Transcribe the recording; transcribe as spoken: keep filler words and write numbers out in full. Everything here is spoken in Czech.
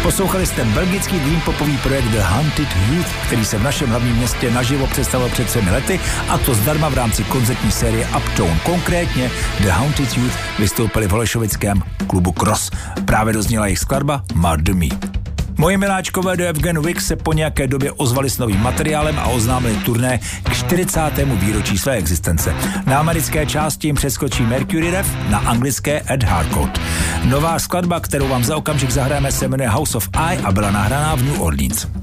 Poslouchali jste belgický dream popový projekt The Haunted Youth, který se v našem hlavním městě naživo představil před třemi lety, a to zdarma v rámci koncertní série Uptown. Konkrétně The Haunted Youth vystoupili v holešovickém klubu Cross. Právě dozněla jejich skladba Murder Me. Moje miláčkové do Evgen Wix se po nějaké době ozvali s novým materiálem a oznámili turné k čtyřicátému výročí své existence. Na americké části jim přeskočí Mercury Rev, na anglické Ed Harcourt. Nová skladba, kterou vám za okamžik zahrajeme, se jmenuje House of I a byla nahraná v New Orleans.